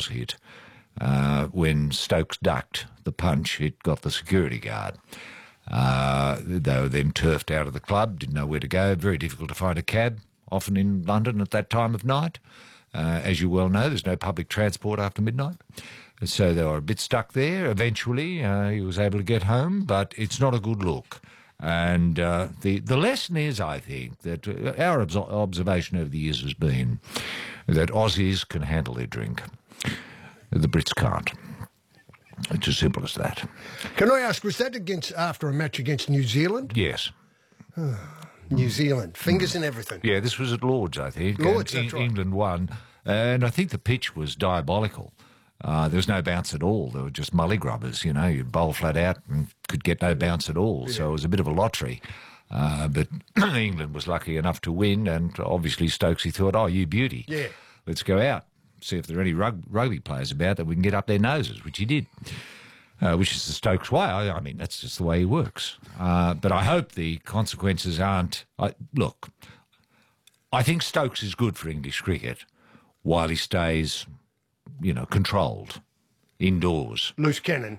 was hit. When Stokes ducked the punch, it got the security guard. They were then turfed out of the club, didn't know where to go. Very difficult to find a cab, often in London at that time of night. As you well know, there's no public transport after midnight. So they were a bit stuck there. Eventually, he was able to get home, but it's not a good look. And the lesson is, I think, that our observation over the years has been that Aussies can handle their drink. The Brits can't. It's as simple as that. Can I ask, was that after a match against New Zealand? Yes. New Zealand, fingers and everything. Yeah, this was at Lord's, I think. Lord's, that's right. England won. And I think the pitch was diabolical. There was no bounce at all. There were just mullygrubbers, you know. You'd bowl flat out and could get no bounce at all. Yeah. So it was a bit of a lottery. But England was lucky enough to win, and obviously Stokesy thought, oh, you beauty. Yeah. Let's go out, see if there are any rugby players about that we can get up their noses, which he did. Which is the Stokes way. I mean, that's just the way he works. But I hope the consequences aren't... Look, I think Stokes is good for English cricket while he stays, you know, controlled, indoors. Loose cannon.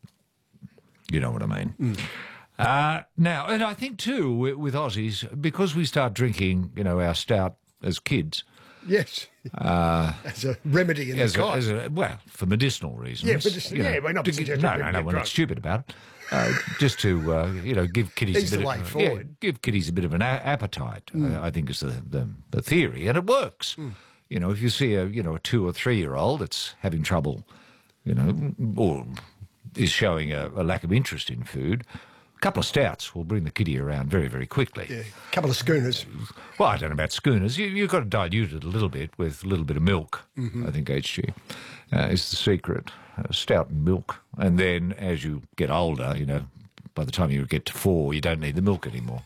You know what I mean. Now, and I think, too, with Aussies, because we start drinking, you know, our stout as kids... Yes, as a remedy in the well, for medicinal reasons. Yeah, medicinal. Yeah, we're not suggesting no, we're not stupid about it. Just to you know, give kiddies give kiddies a bit of an appetite. I think is the theory, and it works. You know, if you see a 2 or 3 year old that's having trouble, you know, or is showing a lack of interest in food, a couple of stouts will bring the kiddie around very, very quickly. Yeah, a couple of schooners. Well, I don't know about schooners. You've got to dilute it a little bit with a little bit of milk, I think, HG, is the secret. Stout and milk. And then as you get older, you know, by the time you get to 4, you don't need the milk anymore.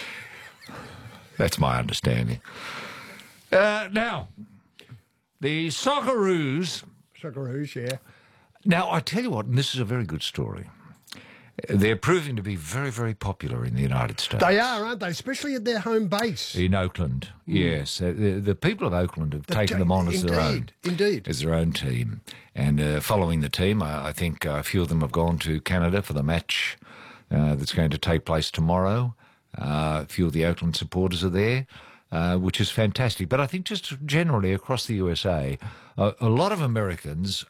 That's my understanding. Now, the Socceroos. Socceroos, yeah. Now, I tell you what, and this is a very good story. They're proving to be very, very popular in the United States. They are, aren't they? Especially at their home base. In Oakland, yes. The people of Oakland have taken them on as their own. Indeed. As their own team. And following the team, I think a few of them have gone to Canada for the match that's going to take place tomorrow. A few of the Oakland supporters are there, which is fantastic. But I think just generally across the USA, a lot of Americans...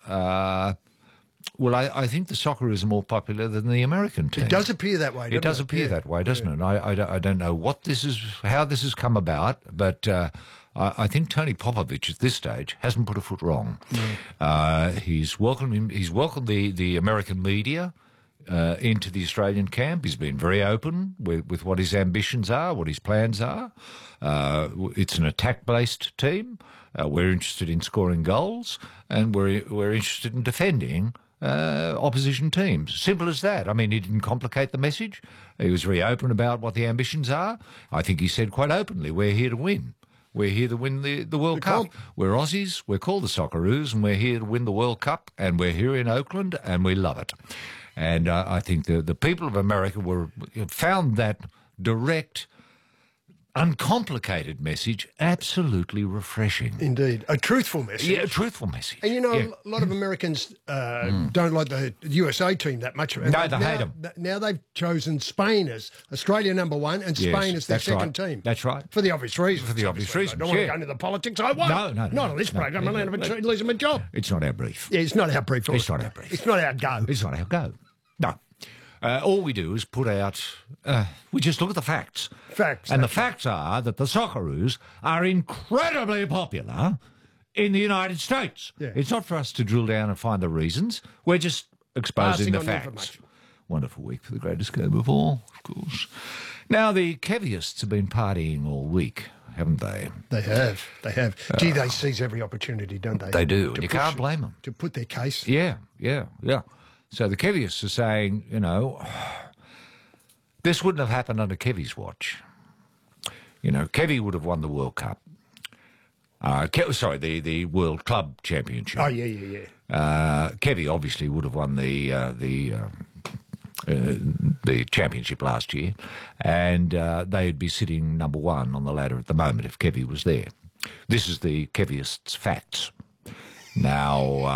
Well, I think the Socceroos are more popular than the American team. It does appear that way, doesn't it? It does appear that way, doesn't it? I don't know what this is, how this has come about, but I think Tony Popovich at this stage hasn't put a foot wrong. No. He's welcomed the American media into the Australian camp. He's been very open with what his ambitions are, what his plans are. It's an attack-based team. We're interested in scoring goals, and we're interested in defending opposition teams. Simple as that. I mean, he didn't complicate the message. He was very open about what the ambitions are. I think he said quite openly, we're here to win. We're here to win the World Cup. We're Aussies, we're called the Socceroos, and we're here to win the World Cup, and we're here in Oakland, and we love it. And I think the people of America found that direct, uncomplicated message absolutely refreshing. Indeed. A truthful message. Yeah, a truthful message. And, you know, a lot of Americans don't like the USA team that much. No, they hate them. Now they've chosen Spain as Australia #1 and Spain as their second team. That's right. For the obvious reasons. For the obvious reasons, I don't want to go into the politics. I won't. No. Not on this program. I'm losing my job. It's not our brief. Yeah, it's not our brief. It's not our brief. It's not our go. It's not our go. No. All we do is put out... we just look at the facts. Facts. And the facts are that the Socceroos are incredibly popular in the United States. Yeah. It's not for us to drill down and find the reasons. We're just exposing the facts. Wonderful week for the greatest game of all, of course. Now, the Keviists have been partying all week, haven't they? They have. They have. Gee, they seize every opportunity, don't they? They do. You can't blame them. To put their case. Yeah. So the Keviists are saying, you know, this wouldn't have happened under Kevy's watch. You know, Kevy would have won the World Cup. The World Club Championship. Oh, yeah. Kevy obviously would have won the championship last year, and they'd be sitting #1 on the ladder at the moment if Kevy was there. This is the Kevyists' facts. Now...